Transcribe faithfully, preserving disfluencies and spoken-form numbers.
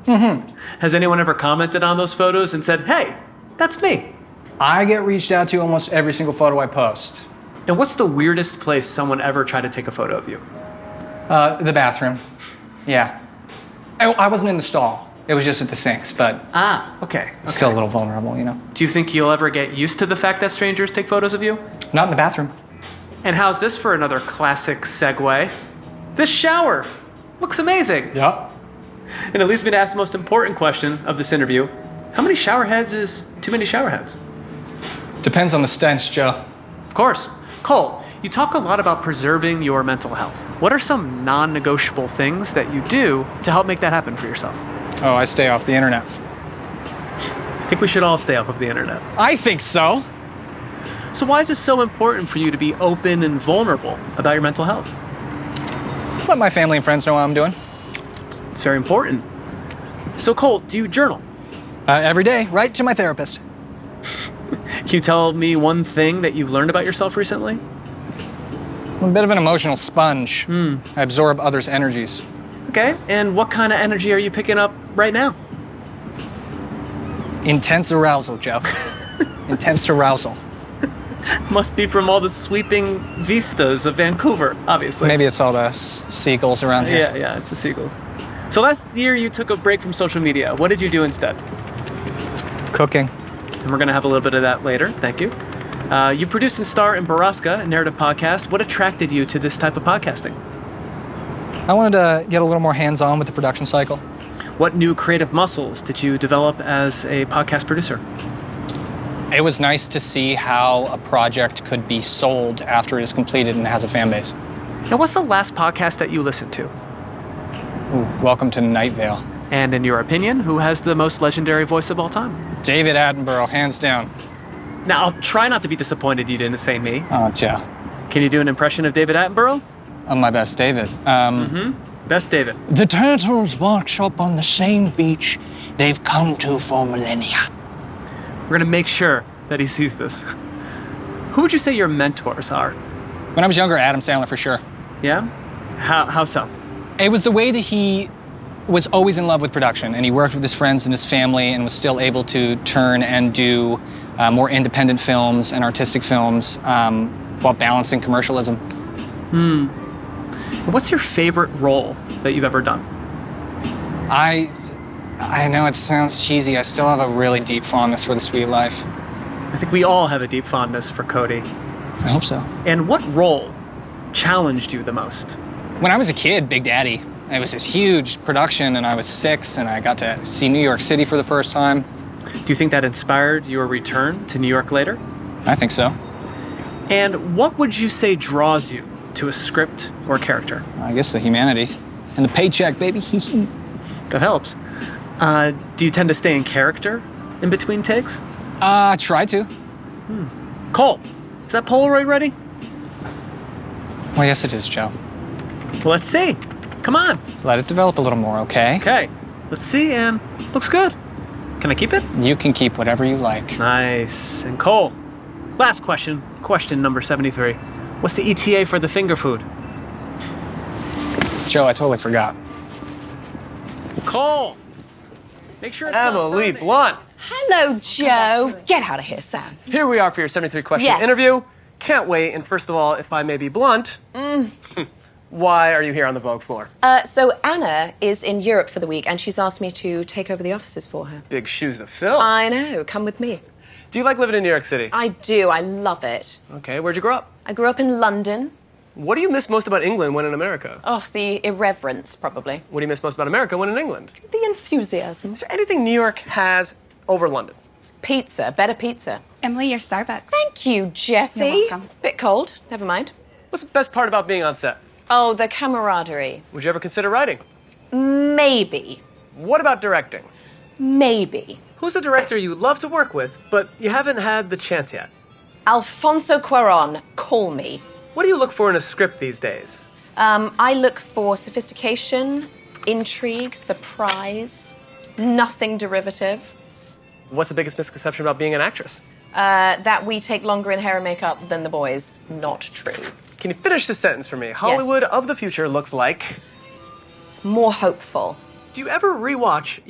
Mm-hmm. Has anyone ever commented on those photos and said, hey, that's me? I get reached out to almost every single photo I post. And what's the weirdest place someone ever tried to take a photo of you? Uh, the bathroom. Yeah. I, I wasn't in the stall. It was just at the sinks, but Ah, okay. okay. still a little vulnerable, you know? Do you think you'll ever get used to the fact that strangers take photos of you? Not in the bathroom. And how's this for another classic segue? This shower looks amazing. Yup. And it leads me to ask the most important question of this interview. How many shower heads is too many shower heads? Depends on the stench, Joe. Of course. Cole, you talk a lot about preserving your mental health. What are some non-negotiable things that you do to help make that happen for yourself? Oh, I stay off the internet. I think we should all stay off of the internet. I think so. So why is it so important for you to be open and vulnerable about your mental health? Let my family and friends know how I'm doing. It's very important. So Cole, do you journal? Uh, every day, right to my therapist. Can you tell me one thing that you've learned about yourself recently? I'm a bit of an emotional sponge. Hmm. I absorb others' energies. Okay, and what kind of energy are you picking up right now? Intense arousal, Joe. Intense arousal. Must be from all the sweeping vistas of Vancouver, obviously. Maybe it's all the s- seagulls around here. Yeah, yeah, it's the seagulls. So last year you took a break from social media. What did you do instead? Cooking. And we're going to have a little bit of that later. Thank you. Uh, you produce and star in Baraska, a narrative podcast. What attracted you to this type of podcasting? I wanted to get a little more hands-on with the production cycle. What new creative muscles did you develop as a podcast producer? It was nice to see how a project could be sold after it is completed and has a fan base. Now, what's the last podcast that you listened to? Ooh, welcome to Night Vale. And in your opinion, who has the most legendary voice of all time? David Attenborough, hands down. Now, I'll try not to be disappointed you didn't say me. Oh, Joe. Can you do an impression of David Attenborough? I'm my best David. Um, Mm-hmm. Best David. The turtles workshop on the same beach they've come to for millennia. We're going to make sure that he sees this. Who would you say your mentors are? When I was younger, Adam Sandler for sure. Yeah? How, how so? It was the way that he was always in love with production, and he worked with his friends and his family and was still able to turn and do uh, more independent films and artistic films um, while balancing commercialism. Hmm. What's your favorite role that you've ever done? I, I know it sounds cheesy. I still have a really deep fondness for The Sweet Life. I think we all have a deep fondness for Cody. I hope so. And what role challenged you the most? When I was a kid, Big Daddy. It was this huge production, and I was six, and I got to see New York City for the first time. Do you think that inspired your return to New York later? I think so. And what would you say draws you to a script or character? I guess the humanity. And the paycheck, baby. That helps. Uh, do you tend to stay in character in between takes? Uh, try to. Hmm. Cole, is that Polaroid ready? Well, yes, it is, Joe. Well, let's see. Come on. Let it develop a little more, okay? Okay. Let's see, and looks good. Can I keep it? You can keep whatever you like. Nice. And Cole, last question. Question number seventy-three. What's the E T A for the finger food? Joe, I totally forgot. Cole, make sure it's Emily not Blunt. Hello, Joe. Get out of here, Sam. Here we are for your seventy-three question Yes. interview. Can't wait. And first of all, if I may be blunt, Mm. why are you here on the Vogue floor? Uh, so Anna is in Europe for the week, and she's asked me to take over the offices for her. Big shoes to fill. I know. Come with me. Do you like living in New York City? I do. I love it. Okay, where'd you grow up? I grew up in London. What do you miss most about England when in America? Oh, the irreverence, probably. What do you miss most about America when in England? The enthusiasm. Is there anything New York has over London? Pizza. Better pizza. Emily, your Starbucks. Thank you, Jessie. You're welcome. Bit cold. Never mind. What's the best part about being on set? Oh, the camaraderie. Would you ever consider writing? Maybe. What about directing? Maybe. Who's a director you love to work with, but you haven't had the chance yet? Alfonso Cuarón. Call me. What do you look for in a script these days? Um, I look for sophistication, intrigue, surprise, nothing derivative. What's the biggest misconception about being an actress? Uh, that we take longer in hair and makeup than the boys. Not true. Can you finish the sentence for me? Hollywood of the future looks like... More hopeful. Do you ever rewatch